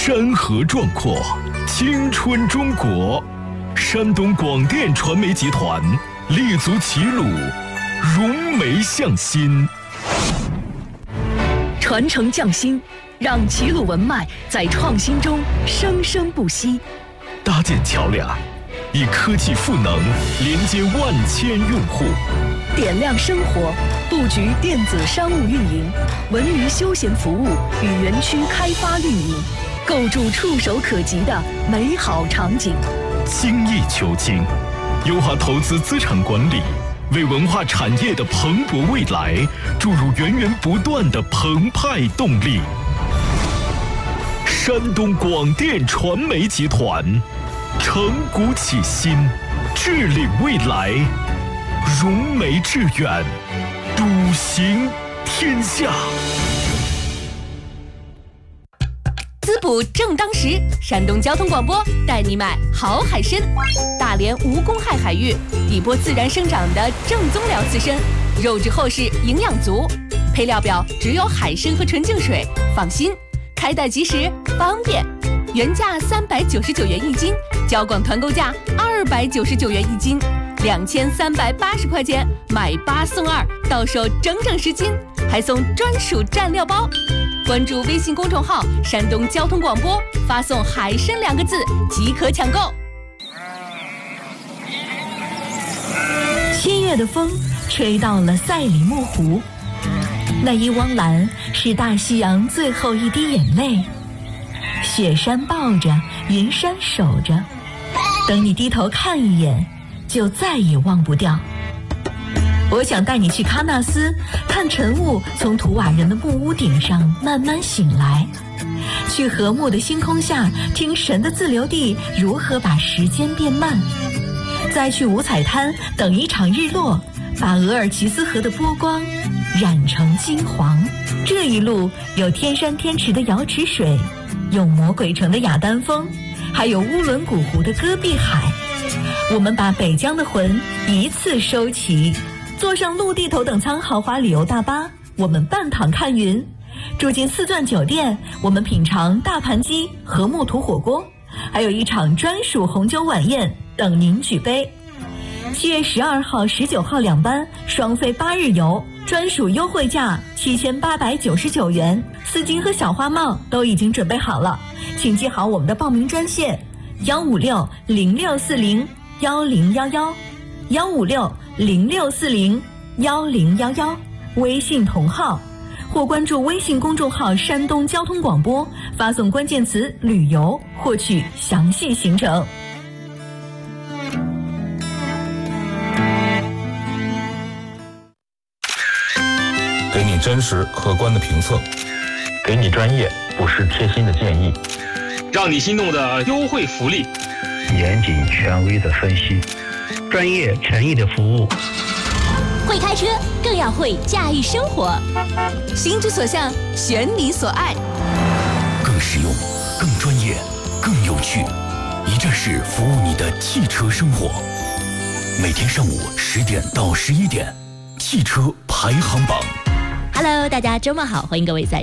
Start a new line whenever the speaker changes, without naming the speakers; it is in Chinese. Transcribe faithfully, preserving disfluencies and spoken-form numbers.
山河壮阔，青春中国。山东广电传媒集团立足齐鲁，融媒向心，
传承匠心，让齐鲁文脉在创新中生生不息。
搭建桥梁，以科技赋能连接万千用户。
点亮生活，布局电子商务运营、文娱休闲服务与园区开发运营，构筑触手可及的美好场景。
精益求精，优化投资资产管理，为文化产业的蓬勃未来注入源源不断的澎湃动力。山东广电传媒集团，承股启新，致力未来，融媒致远，笃行天下。
滋补正当时，山东交通广播带你买好海参。大连无公害海域，底波自然生长的正宗辽刺参，肉质厚实，营养足。配料表只有海参和纯净水，放心，开袋即时，方便。原价三百九十九元一斤，交广团购价二百九十九元一斤，两千三百八十块钱买八送二，到手整整十斤，还送专属蘸料包。关注微信公众号“山东交通广播”，发送“海参”两个字即可抢购。
七月的风吹到了赛里木湖，那一汪蓝是大西洋最后一滴眼泪。雪山抱着，云山守着，等你低头看一眼，就再也忘不掉。我想带你去喀纳斯，看晨雾从图瓦人的木屋顶上慢慢醒来，去和睦的星空下听神的自留地如何把时间变慢，再去五彩滩等一场日落，把额尔齐斯河的波光染成金黄。这一路有天山天池的瑶池水，有魔鬼城的雅丹峰，还有乌伦古湖的戈壁海。我们把北疆的魂一次收齐，坐上陆地头等舱豪华旅游大巴，我们半躺看云；住进四钻酒店，我们品尝大盘鸡和木土火锅，还有一场专属红酒晚宴等您举杯。七月十二号、十九号两班双飞八日游，专属优惠价七千八百九十九元，丝巾和小花帽都已经准备好了，请记好我们的报名专线：幺五六零六四零幺零幺幺，幺五六零六四零幺零幺幺，微信同号，或关注微信公众号“山东交通广播”，发送关键词“旅游”获取详细行程。
给你真实客观的评测，
给你专业不失贴心的建议，
让你心动的优惠福利，
严谨权威的分析，专业诚意的服务。
会开车更要会驾驭生活，心之所向，选你所爱，
更实用，更专业，更有趣，一站式服务你的汽车生活。每天上午十点到十一点，汽车排行榜。
Hello， 大家周末好，欢迎各位在